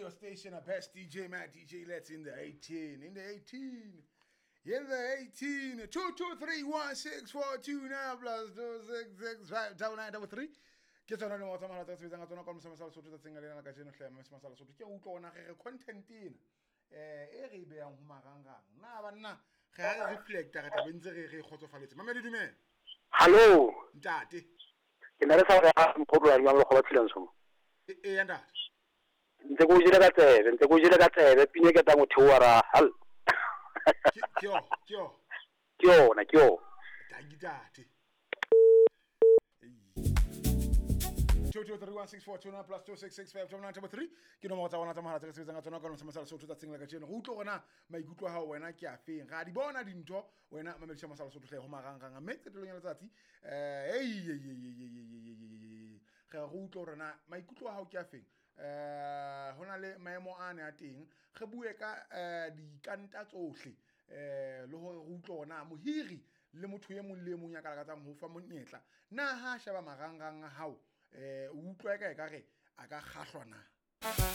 radio station, a best DJ, Matt DJ Let's in the 18. In the 18. In the 18. 2231642 now plus 2665933. Ke tsona le mo tsamaya tsa tsebetsang ka tsona ka mosama Lesotho tsa tsenga lena ka jeno hlema mosama Lesotho ke utlwa ona re content ena e re be yang ho marangang na banna ge a reflecta ka tabentse re khotsofaletse mamedi dumela Hello. ntate Ke na le sa ga mpotla ya go ba tsilanso. e ya ntate Ntse go jile ka tsebe pine ke ta motho wa ra hal. Kyo. Tangitate. 2231642 plus 2665 ke no mo tsa bona tsa mahala tsa sebetsang ka tsona ka no semasa Lesotho tsa tsengela ka tseno go utlo gona maikutlo ha wena ke a feng ga di bona dintho wena mamedisha masala Lesotho hle go marangang mme tsetelong ya letsatsi ga go utlo rena maikutlo ha o ke a feng hona le maemo ane a teng ge bue ka dikanta tsohle le hore go utlo gona mohiri le motho ye mong le mong ya ka tsa mo fa monyetla na ha sheba marangang a hao utlwa ka re a ka kgahlwa na